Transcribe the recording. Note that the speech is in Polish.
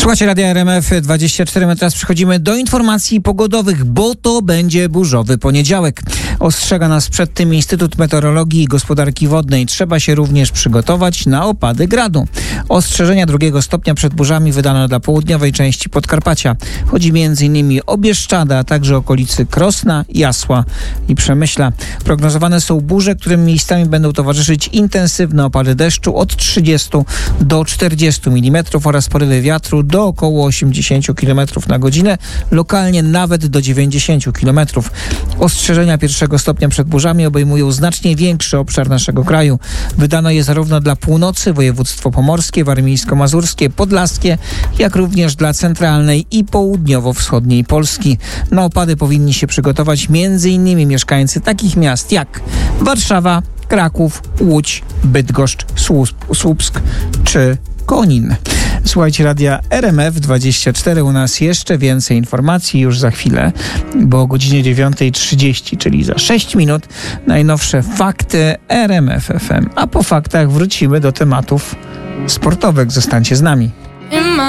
Słuchajcie Radia RMF24, my teraz przechodzimy do informacji pogodowych, bo to będzie burzowy poniedziałek. Ostrzega nas przed tym Instytut Meteorologii i Gospodarki Wodnej. Trzeba się również przygotować na opady gradu. Ostrzeżenia 2 stopnia przed burzami wydano dla południowej części Podkarpacia. Chodzi m.in. o Bieszczady, a także okolicy Krosna, Jasła i Przemyśla. Prognozowane są burze, którym miejscami będą towarzyszyć intensywne opady deszczu od 30 do 40 mm oraz porywy wiatru do około 80 km na godzinę, lokalnie nawet do 90 km. Ostrzeżenia 1 stopnia przed burzami obejmują znacznie większy obszar naszego kraju. Wydano je zarówno dla północy, województwo pomorskie, warmińsko-mazurskie, podlaskie, jak również dla centralnej i południowo-wschodniej Polski. Na opady powinni się przygotować m.in. mieszkańcy takich miast jak Warszawa, Kraków, Łódź, Bydgoszcz, Słupsk czy Konin. Słuchajcie Radia RMF24, u nas jeszcze więcej informacji już za chwilę, bo o godzinie 9:30, czyli za 6 minut, najnowsze fakty RMF FM. A po faktach wrócimy do tematów sportowych. Zostańcie z nami.